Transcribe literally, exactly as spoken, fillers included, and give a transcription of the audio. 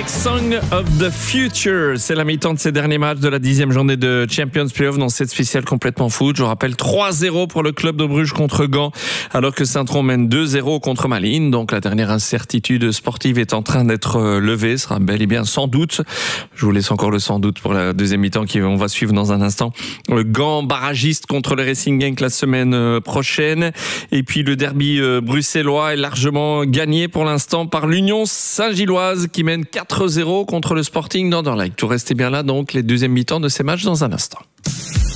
avec Song of the Future. C'est la mi-temps de ces derniers matchs de la dixième journée de Champions Playoff dans cette spéciale complètement foot. Je rappelle trois zéro pour le club de Bruges contre Gand, alors que Saint-Tron mène deux zéro contre Malines. Donc la dernière incertitude sportive est en train d'être levée. Ce sera bel et bien sans doute. Je vous laisse encore le sans doute pour la deuxième mi-temps qui on va suivre dans un instant. Le Gand barragiste contre le Racing Genk la semaine prochaine. Et puis le derby bruxellois est largement gagné pour l'instant par l'Union Saint-Gilloise qui mène quatre zéro contre le Sporting d'Anderlecht. Tout restez bien là, donc les deuxièmes mi-temps de ces matchs dans un instant.